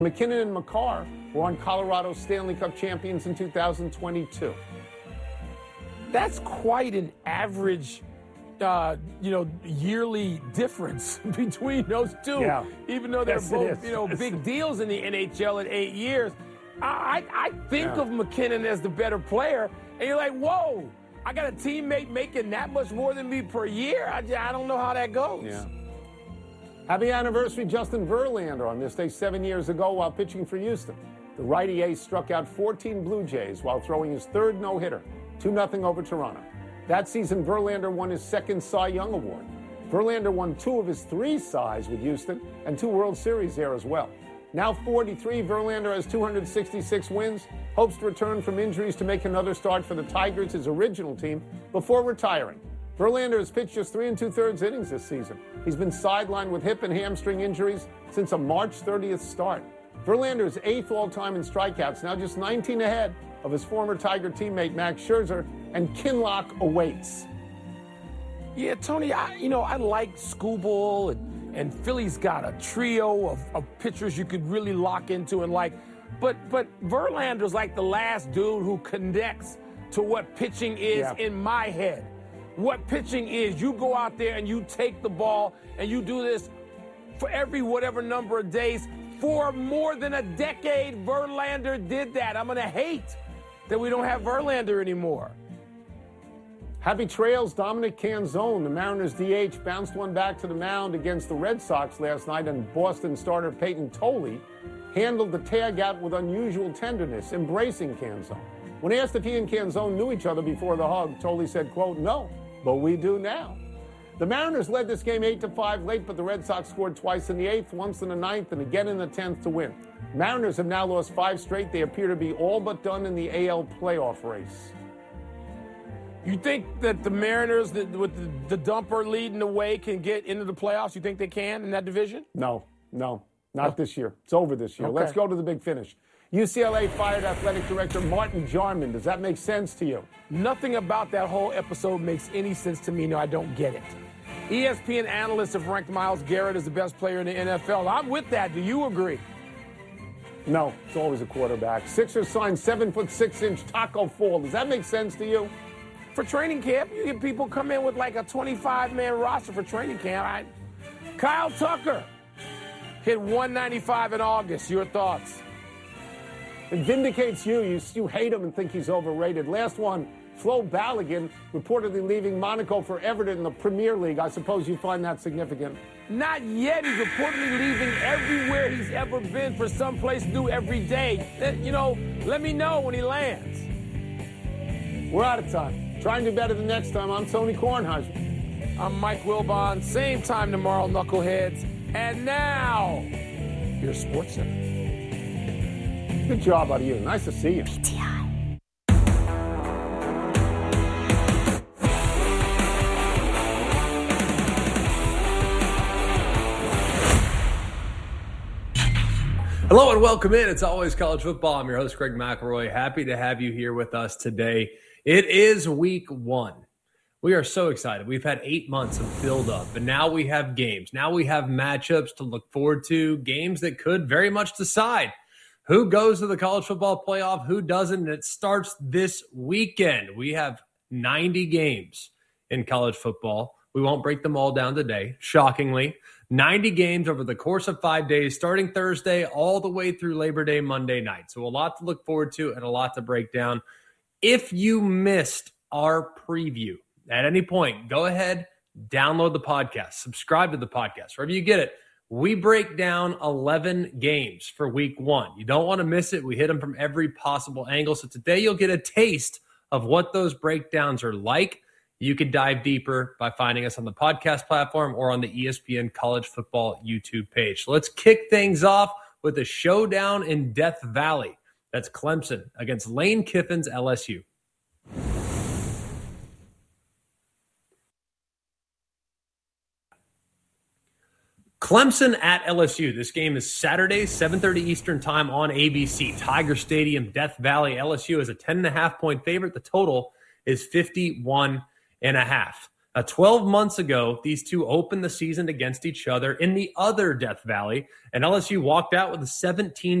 McKinnon and McCarr were on Colorado's Stanley Cup champions in 2022. That's quite an average, yearly difference between those two. Yeah. Even though they're both, big deals in the NHL in 8 years. I think of McKinnon as the better player, and you're like, whoa, I got a teammate making that much more than me per year. I don't know how that goes. Yeah. Happy anniversary, Justin Verlander, on this day 7 years ago while pitching for Houston. The righty ace struck out 14 Blue Jays while throwing his third no-hitter, 2-0 over Toronto. That season, Verlander won his second Cy Young Award. Verlander won 2 of his 3 Cys with Houston and 2 World Series there as well. Now 43, Verlander has 266 wins, hopes to return from injuries to make another start for the Tigers, his original team, before retiring. Verlander has pitched just 3 2/3 innings this season. He's been sidelined with hip and hamstring injuries since a March 30th start. Verlander is 8th all-time in strikeouts, now just 19 ahead of his former Tiger teammate Max Scherzer, and Kinlock awaits. Yeah, Tony, I like Skubal, and Philly's got a trio of pitchers you could really lock into and like. But Verlander's like the last dude who connects to what pitching is in my head. What pitching is, you go out there and you take the ball and you do this for every whatever number of days. For more than a decade, Verlander did that. I'm going to hate that we don't have Verlander anymore. Happy trails, Dominic Canzone. The Mariners DH bounced one back to the mound against the Red Sox last night, and Boston starter Peyton Tolley handled the tag out with unusual tenderness, embracing Canzone. When asked if he and Canzone knew each other before the hug, Tolley said, quote, "No, but we do now." The Mariners led this game 8-5 late, but the Red Sox scored twice in the 8th, once in the 9th, and again in the 10th to win. Mariners have now lost 5 straight. They appear to be all but done in the AL playoff race. You think that the Mariners, with the dumper leading the way, can get into the playoffs? You think they can in that division? No, not this year. It's over this year. Okay. Let's go to the big finish. UCLA fired athletic director Martin Jarman. Does that make sense to you? Nothing about that whole episode makes any sense to me. No, I don't get it. ESPN analysts have ranked Myles Garrett as the best player in the NFL. I'm with that. Do you agree? No, it's always a quarterback. Sixers signed 7'6" Taco Fall. Does that make sense to you? For training camp, you get people come in with like a 25-man roster for training camp. Right? Kyle Tucker hit 195 in August. Your thoughts? It vindicates you. You hate him and think he's overrated. Last one, Flo Balogun reportedly leaving Monaco for Everton in the Premier League. I suppose you find that significant. Not yet. He's reportedly leaving everywhere he's ever been for someplace new every day. Let me know when he lands. We're out of time. Try and do better the next time. I'm Tony Kornheiser. I'm Mike Wilbon. Same time tomorrow, knuckleheads. And now, your Sports Center. Good job out of you. Nice to see you. PTI. Hello and welcome in. It's always college football. I'm your host, Greg McElroy. Happy to have you here with us today. It is week 1. We are so excited. We've had 8 months of build-up, and now we have games. Now we have matchups to look forward to, games that could very much decide who goes to the college football playoff, who doesn't, and it starts this weekend. We have 90 games in college football. We won't break them all down today, shockingly. 90 games over the course of 5 days, starting Thursday all the way through Labor Day Monday night. So a lot to look forward to and a lot to break down. If you missed our preview at any point, go ahead, download the podcast, subscribe to the podcast, wherever you get it. We break down 11 games for week 1. You don't want to miss it. We hit them from every possible angle. So today you'll get a taste of what those breakdowns are like. You can dive deeper by finding us on the podcast platform or on the ESPN College Football YouTube page. So let's kick things off with a showdown in Death Valley. That's Clemson against Lane Kiffin's LSU. Clemson at LSU. This game is Saturday, 7:30 Eastern time on ABC. Tiger Stadium, Death Valley. LSU is a 10.5-point favorite. The total is 51.5. 12 months ago, these two opened the season against each other in the other Death Valley, and LSU walked out with a 17